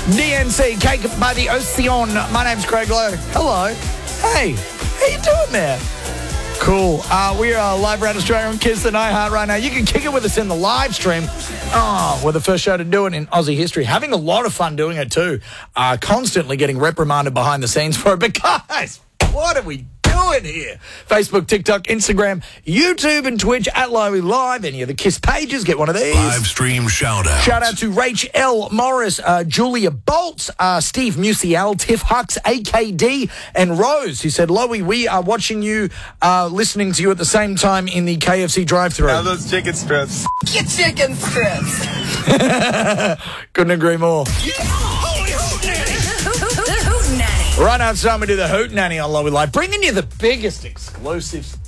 DNC, Cake by the Ocean. My name's Craig Lowe. Hello. Hey, how you doing there? Cool. We are live around Australia on Kiss and iHeart right now. You can kick it with us in the live stream. We're the first show to do it in Aussie history. Having a lot of fun doing it too. Constantly getting reprimanded behind the scenes for it. But guys, what are we doing here? Facebook, TikTok, Instagram, YouTube and Twitch at Lowy Live. Any of the Kiss pages, get one of these. Live stream shout out. Shout out to Rach L. Morris, Julia Bolts, Steve Musial, Tiff Hux, AKD, and Rose, who said, Lowy, we are watching you, listening to you at the same time in the KFC drive-thru. Now those chicken strips. Get chicken strips. Couldn't agree more. Right now it's time we do the Hoot Nanny on Lowy Live, bringing you the biggest exclusives.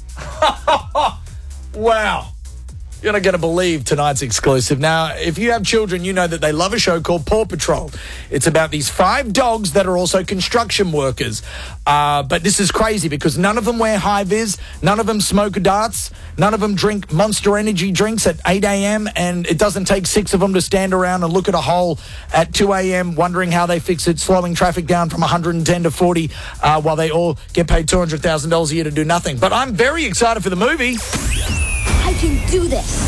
Wow. You're not going to believe tonight's exclusive. Now, if you have children, you know that they love a show called Paw Patrol. It's about these 5 dogs that are also construction workers. But this is crazy because none of them wear high-vis, none of them smoke darts, none of them drink Monster Energy drinks at 8 a.m., and it doesn't take 6 of them to stand around and look at a hole at 2 a.m. wondering how they fix it, slowing traffic down from 110 to 40 while they all get paid $200,000 a year to do nothing. But I'm very excited for the movie. I can do this.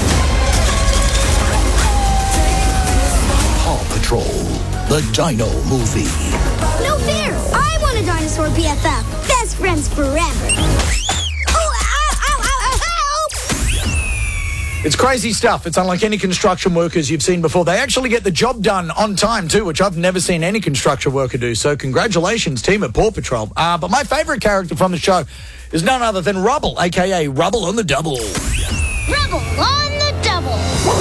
Paw Patrol, the Dino movie. No fair. I want a dinosaur BFF. Best friends forever. Oh, ow, help! It's crazy stuff. It's unlike any construction workers you've seen before. They actually get the job done on time, too, which I've never seen any construction worker do. So congratulations, team at Paw Patrol. But my favourite character from the show is none other than Rubble, a.k.a. Rubble on the Double. Rubble on the double.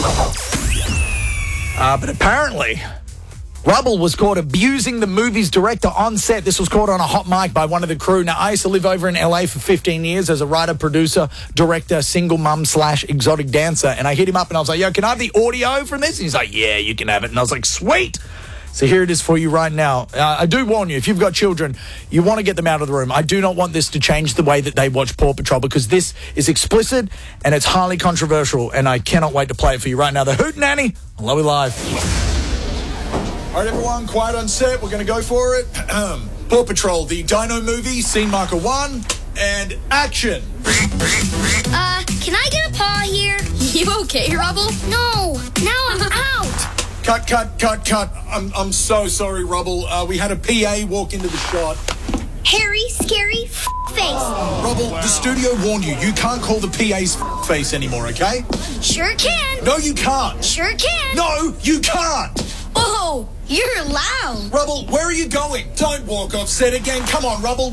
But apparently, Rubble was caught abusing the movie's director on set. This was caught on a hot mic by one of the crew. Now, I used to live over in LA for 15 years as a writer, producer, director, single mum / exotic dancer. And I hit him up and I was like, yo, can I have the audio from this? And he's like, yeah, you can have it. And I was like, sweet. So here it is for you right now. I do warn you, if you've got children, you want to get them out of the room. I do not want this to change the way that they watch Paw Patrol because this is explicit and it's highly controversial, and I cannot wait to play it for you right now. The Hoot Nanny on Lowy Live. All right, everyone, quiet on set. We're going to go for it. Paw Patrol, the Dino movie, scene marker 1, and action. Can I get a paw here? You okay, Rubble? No, now I'm out. Cut. I'm so sorry, Rubble. We had a PA walk into the shot. Hairy, scary face. Rubble, the studio warned you. You can't call the PA's face anymore, okay? Sure can. No, you can't. Sure can. No, you can't. Oh, you're loud. Rubble, where are you going? Don't walk off set again. Come on, Rubble.